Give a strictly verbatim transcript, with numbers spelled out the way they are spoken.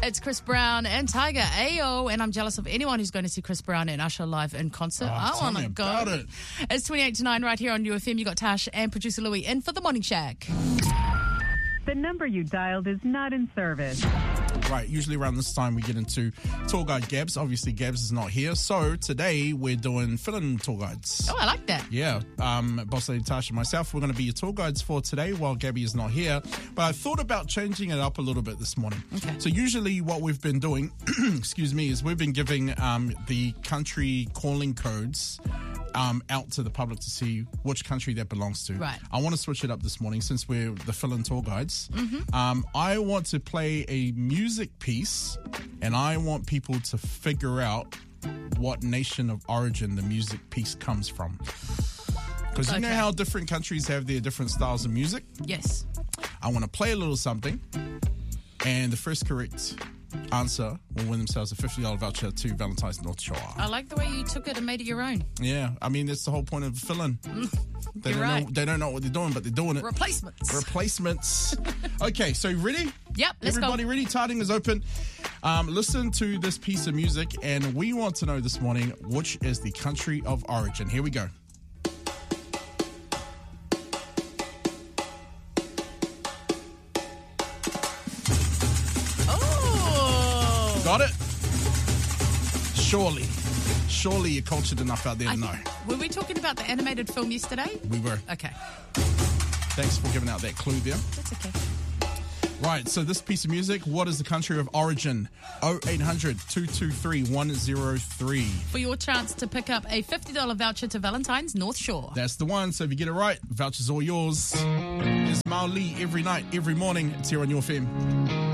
It's Chris Brown and Tiger Ayo, and I'm jealous of anyone who's going to see Chris Brown and Usher live in concert. Oh, I tell want me to go. about it. It's twenty-eight to nine right here on U F M. You got Tash and producer Louie in for the Morning Shack. The number you dialed is not in service. Right, usually around this time we get into tour guide Gabs. Obviously, Gabs is not here, so today we're doing fill-in tour guides. Oh, I like that. Yeah, um, Boss Lady Tasha and myself, we're going to be your tour guides for today while Gabby is not here. But I thought about changing it up a little bit this morning. Okay. So usually what we've been doing, excuse me, is we've been giving um, the country calling codes um, out to the public to see which country that belongs to. Right. I want to switch it up this morning since we're the fill-in tour guides. Mm-hmm. Um, I want to play a music piece, and I want people to figure out what nation of origin the music piece comes from. Because you Okay. know how different countries have their different styles of music? Yes. I want to play a little something, and the first correct answer will win themselves a fifty dollars voucher to Valentine's North Shore. I like the way you took it and made it your own. Yeah, I mean, that's the whole point of fill-in. They You're don't right. know, they don't know what they're doing, but they're doing it. Replacements. Replacements. Okay, so ready? Yep, let's Everybody go. ready? Tiding is open. Um, listen to this piece of music, and we want to know this morning which is the country of origin. Here we go. Oh. Got it? Surely. Surely you're cultured enough out there to I- know. Were we talking about the animated film yesterday? We were. Okay. Thanks for giving out that clue there. That's okay. Right, so this piece of music, what is the country of origin? oh eight hundred, two two three, one oh three. For your chance to pick up a fifty dollars voucher to Valentine's North Shore. That's the one. So if you get it right, voucher's all yours. It's Mao Lee every night, every morning. It's here on your F M.